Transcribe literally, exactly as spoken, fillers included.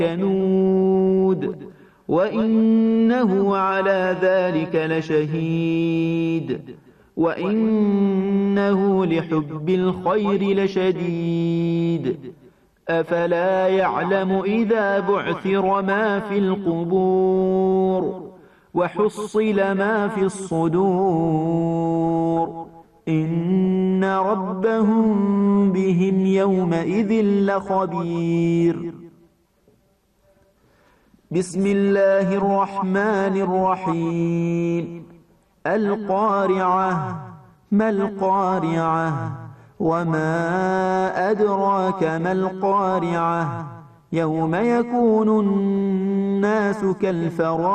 لكنود وإنه على ذلك لشهيد وإنه لحب الخير لشديد أفلا يعلم إذا بعثر ما في القبور وحصل ما في الصدور إن ربهم بهم يومئذ لخبير. بسم الله الرحمن الرحيم. القارعة ما القارعة وما أدراك ما القارعة يوم يكون الناس كالفراش